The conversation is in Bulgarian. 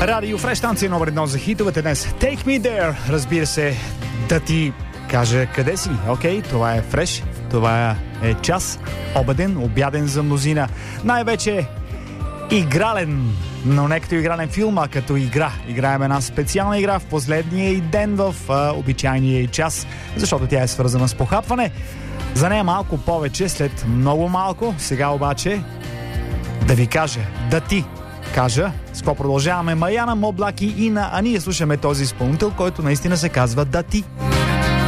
Радио Фреш, станция номер 1 за хитовете днес. Take me there, разбира се, да ти кажа къде си. Окей, това е Фреш, това е час, обеден, обяден за мнозина. Най-вече игрален, но не като игрален филм, а като игра. Играем една специална игра в последния и ден в обичайния и час, защото тя е свързана с похапване. За нея малко повече, след много малко. Сега обаче да ви кажа, да ти кажа, с какво продължаваме. Маяна, Моблаки и на... А ние слушаме този изпълнител, който наистина се казва Да ти.